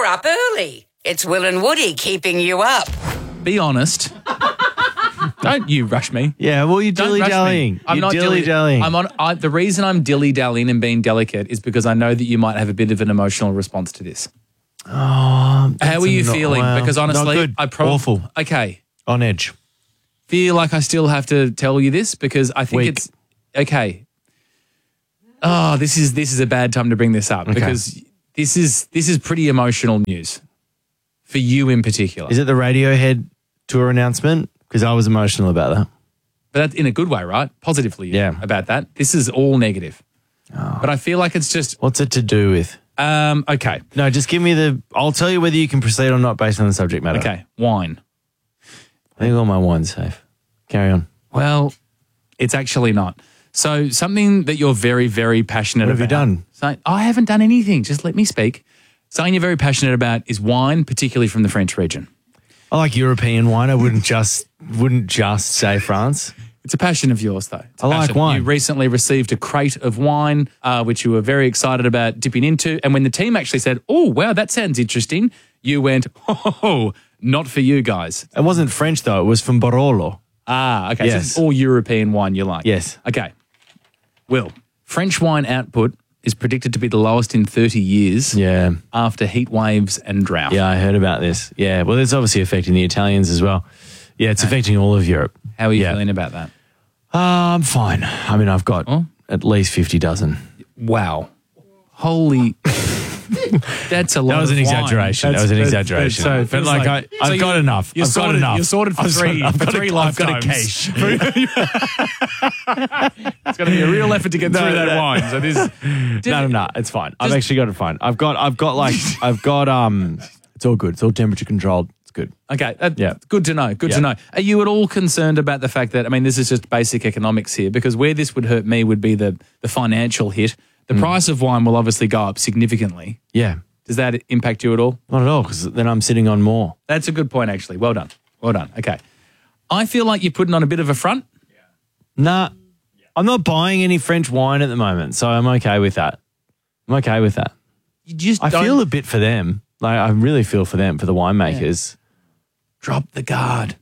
you're up early. It's Will and Woody keeping you up. Be honest. Don't you rush me. Yeah, well, you're Don't rush me. dilly-dallying. I'm You're not dilly-dallying. The reason I'm dilly-dallying and being delicate is because I know that you might have a bit of an emotional response to this. Oh, How are you feeling? Because honestly, not good. Awful. Okay. On edge. Feel like I still have to tell you this because I think Weak. it's okay. Oh, this is a bad time to bring this up because this is pretty emotional news for you in particular. Is it the Radiohead tour announcement? Because I was emotional about that. But that's in a good way, right? Positively about that. This is all negative. Oh. But I feel like it's just What's it to do with? okay. No, just give me I'll tell you whether you can proceed or not based on the subject matter. Okay, wine. I think all my wine's safe. Carry on. Well, it's actually not. So something that you're very, very passionate about. What have you done? I haven't done anything. Just let me speak. Something you're very passionate about is wine, particularly from the French region. I like European wine. I wouldn't just say France. It's a passion of yours, though. I like wine. You recently received a crate of wine, which you were very excited about dipping into. And when the team actually said, oh, wow, that sounds interesting, you went, oh, not for you guys. It wasn't French, though. It was from Barolo. Ah, okay. Yes. So it's all European wine you like. Yes. Okay. Will, French wine output is predicted to be the lowest in 30 years after heat waves and drought. Yeah, I heard about this. Yeah, well, it's obviously affecting the Italians as well. Yeah, it's affecting all of Europe. How are you feeling about that? I'm fine. I mean, I've got at least 50 dozen. Wow. Holy... That's a lot. That was an of exaggeration. wine. That was an exaggeration. So, but like, I've got enough. You're I've got enough. You're sorted for three lifetimes. I've got a cache. It's going to be a real effort to get through that wine. So this. No. It's fine. I've actually got it fine. I've got. It's all good. It's all temperature controlled. It's good. Okay. Good to know. Good to know. Are you at all concerned about the fact that, I mean, this is just basic economics here, because where this would hurt me would be the financial hit. The price of wine will obviously go up significantly. Yeah. Does that impact you at all? Not at all, because then I'm sitting on more. That's a good point, actually. Well done. Well done. Okay. I feel like you're putting on a bit of a front. Nah, I'm not buying any French wine at the moment, so I'm okay with that. I feel a bit for them. Like, I really feel for them, for the winemakers. Drop the guard.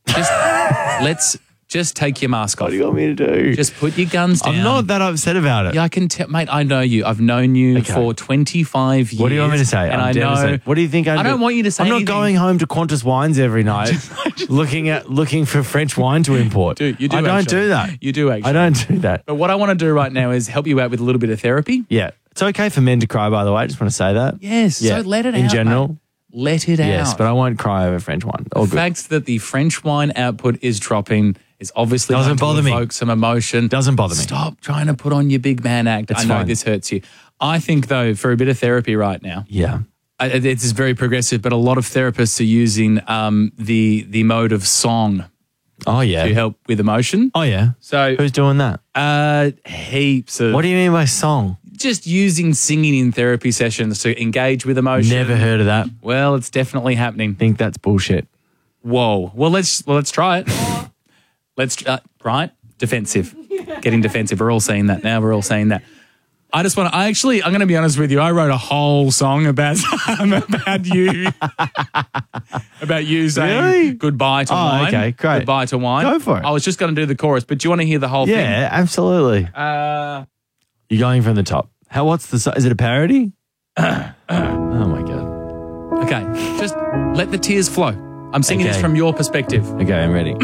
Just take your mask off. What do you want me to do? Just put your guns down. I'm not that upset about it. Yeah, I can tell, mate. I know you. I've known you for 25 years. What do you want me to say? And I'm I devastated. know. What do you think? I don't want you to say I'm not anything. going home to Qantas Wines every night, looking for French wine to import. You do. I don't actually. do that. You do actually. I don't do that. But what I want to do right now is help you out with a little bit of therapy. Yeah, it's okay for men to cry. By the way, I just want to say that. Yes. Yeah. So let it out. In general. Mate. Let it out. Yes, but I won't cry over French wine. All The good. fact that the French wine output is dropping is obviously Doesn't going to bother me. evoke some emotion. Doesn't bother me. Stop trying to put on your big man act. It's I know fine. this hurts you. I think, though, for a bit of therapy right now, Yeah. it's very progressive, but a lot of therapists are using the mode of song Oh yeah. to help with emotion. Oh yeah. So Who's doing that? heaps of What do you mean by song? just using singing in therapy sessions to engage with emotion. Never heard of that. Well, it's definitely happening. Think that's bullshit. Whoa. Well, let's try it. Right? Defensive. Getting defensive. We're all saying that now. We're all saying that. I'm going to be honest with you. I wrote a whole song about you. About you saying Really? goodbye to wine. Okay, great. Goodbye to wine. Go for it. I was just going to do the chorus, but do you want to hear the whole thing? Yeah, absolutely. You're going from the top. Is it a parody? Oh my God. Okay. Just let the tears flow. I'm singing this Okay. from your perspective. Okay, I'm ready.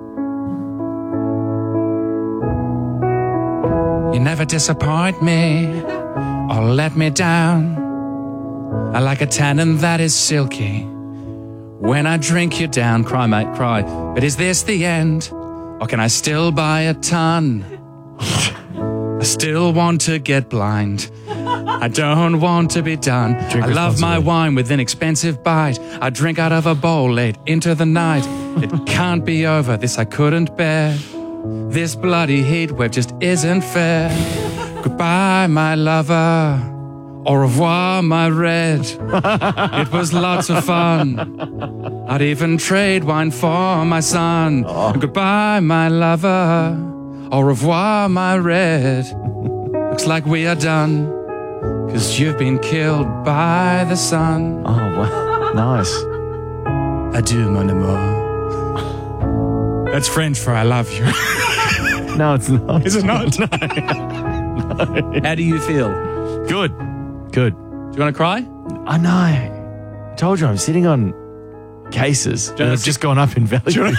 You never disappoint me or let me down. I like a tannin that is silky. When I drink you down, cry, mate, cry. But is this the end? Or can I still buy a ton? I still want to get blind. I don't want to be done. I love my wine with an expensive bite. I drink out of a bowl late into the night. It can't be over, this I couldn't bear. This bloody heat wave just isn't fair. Goodbye, my lover. Au revoir, my red. It was lots of fun. I'd even trade wine for my son. Goodbye, my lover. Au revoir, my red. Looks like we are done. 'cause you've been killed by the sun. Oh, wow. Nice. Adieu, mon amour. That's French for I love you. No, it's not. Is it not? No. How do you feel? Good. Good. Do you want to cry? I know. I told you I'm sitting on cases that have just gone up in value.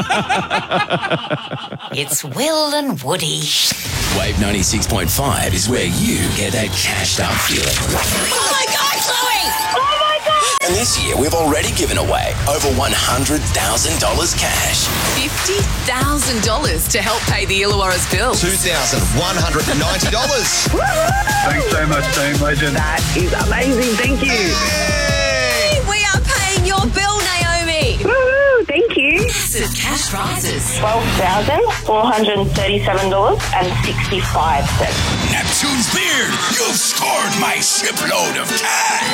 It's Will and Woody. Wave 96.5 is where you get that cashed up feeling. Oh my God, Chloe! Oh my God! And this year, we've already given away over $100,000 cash. $50,000 to help pay the Illawarra's bills. $2,190. Thanks so much, team legend. That is amazing. Thank you. Hey, we are paying your bill, Naomi. Woo, thank you. Massive cash prizes. $12,437.65. Neptune's beard, you've scored my shipload of cash.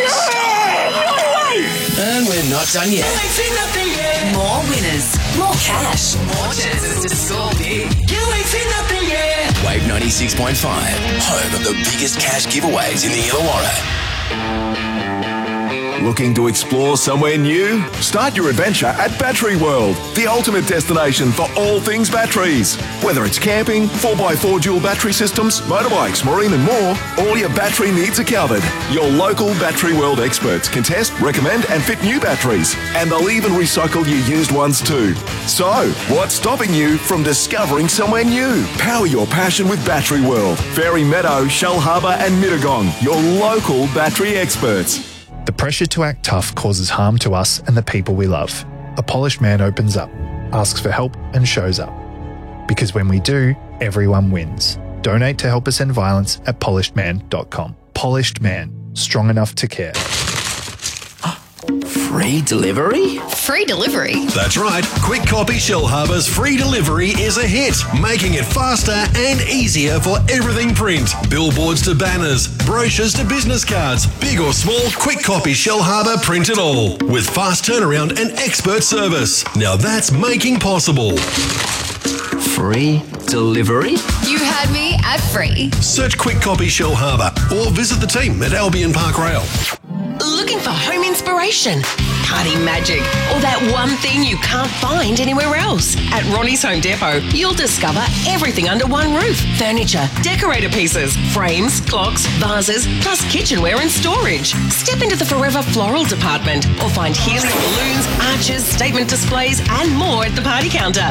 And we're not done yet. More winners, more cash, more chances to score big. Wave 96.5, home of the biggest cash giveaways in the Illawarra. Looking to explore somewhere new? Start your adventure at Battery World, the ultimate destination for all things batteries. Whether it's camping, 4x4 dual battery systems, motorbikes, marine and more, all your battery needs are covered. Your local Battery World experts can test, recommend and fit new batteries. And they'll even recycle your used ones too. So, what's stopping you from discovering somewhere new? Power your passion with Battery World. Fairy Meadow, Shell Harbour and Mittagong, your local battery experts. The pressure to act tough causes harm to us and the people we love. A polished man opens up, asks for help and shows up. Because when we do, everyone wins. Donate to help us end violence at polishedman.com. Polished Man, strong enough to care. Free delivery? Free delivery? That's right. Quick Copy Shell Harbour's free delivery is a hit, making it faster and easier for everything print. Billboards to banners, brochures to business cards, big or small, Quick Copy Shell Harbour print it all. With fast turnaround and expert service. Now that's making possible. Free delivery? You had me at free. Search Quick Copy Shell Harbour or visit the team at Albion Park Rail. Looking for home inspiration, party magic, or that one thing you can't find anywhere else? At Ronnie's Home Depot, you'll discover everything under one roof. Furniture, decorator pieces, frames, clocks, vases, plus kitchenware and storage. Step into the Forever Floral department or find helium balloons, arches, statement displays and more at the party counter.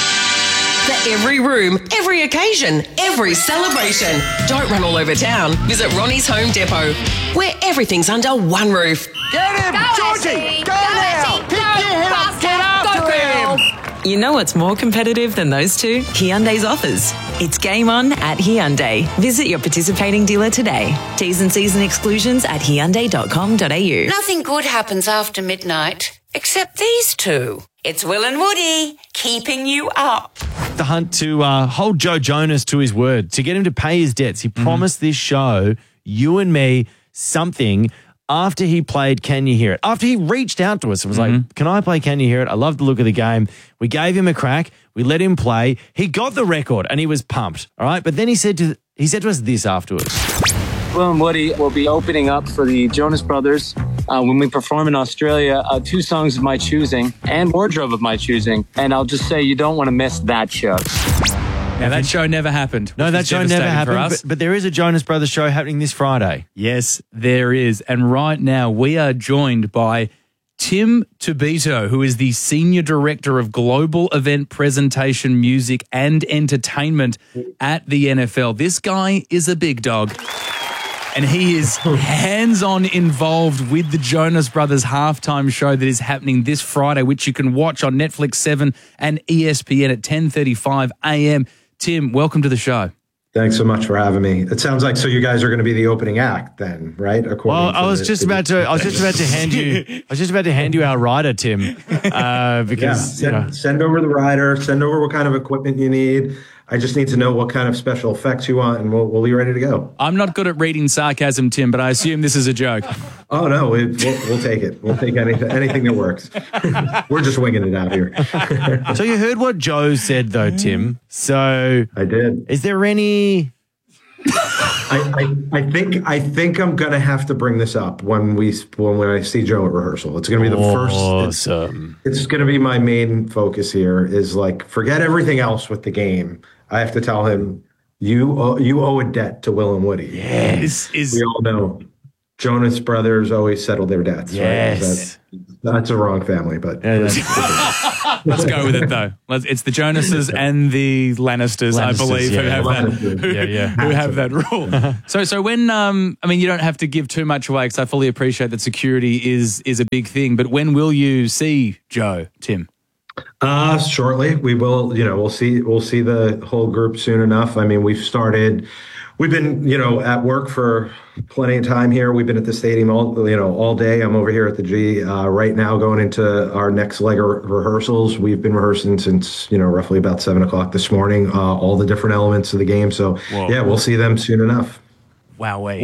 For every room, every occasion, every celebration. Don't run all over town. Visit Ronnie's Home Depot, where everything's under one roof. Get him, Georgie! Go now! Pick your head up, get after him! You know what's more competitive than those two? Hyundai's offers. It's game on at Hyundai. Visit your participating dealer today. T's and C's and exclusions at hyundai.com.au. Nothing good happens after midnight, except these two. It's Will and Woody, keeping you up. The hunt to hold Joe Jonas to his word, to get him to pay his debts. He promised this show, you and me, something after he played Can You Hear It? After he reached out to us and was like, can I play Can You Hear It? I love the look of the game. We gave him a crack. We let him play. He got the record and he was pumped, all right? But then he said to us this afterwards. Will and Woody will be opening up for the Jonas Brothers when we perform in Australia, 2 songs of my choosing and wardrobe of my choosing. And I'll just say you don't want to miss that show. Now, that show never happened. No, that show never happened, but there is a Jonas Brothers show happening this Friday. Yes, there is. And right now, we are joined by Tim Tobito, who is the Senior Director of Global Event Presentation, Music and Entertainment at the NFL. This guy is a big dog. And he is hands-on involved with the Jonas Brothers halftime show that is happening this Friday, which you can watch on Netflix 7 and ESPN at 10:35 a.m. Tim, welcome to the show. Thanks so much for having me. It sounds like so you guys are going to be the opening act then, right? Well, I was just about to hand you our rider, Tim, because send over the rider, send over what kind of equipment you need. I just need to know what kind of special effects you want, and we'll be ready to go. I'm not good at reading sarcasm, Tim, but I assume this is a joke. Oh, no, we'll take it. We'll take anything that works. We're just winging it out here. So you heard what Joe said, though, Tim. So I did. Is there any I think I'm gonna have to bring this up when I see Joe at rehearsal. It's gonna be the first. It's gonna be my main focus here. Is like forget everything else with the game. I have to tell him you owe a debt to Will and Woody. Yes, we all know Jonas Brothers always settle their debts. Yes, right? That's a wrong family, but let's go with it though. It's the Jonases and the Lannisters, I believe, who have that rule. So when I mean, you don't have to give too much away because I fully appreciate that security is a big thing. But when will you see Joe, Tim? Shortly. We will. We'll see the whole group soon enough. I mean, We've been, at work for plenty of time here. We've been at the stadium all day. I'm over here at the G right now going into our next leg of rehearsals. We've been rehearsing since, roughly about 7 o'clock this morning, all the different elements of the game. So, yeah, we'll see them soon enough. Wowee.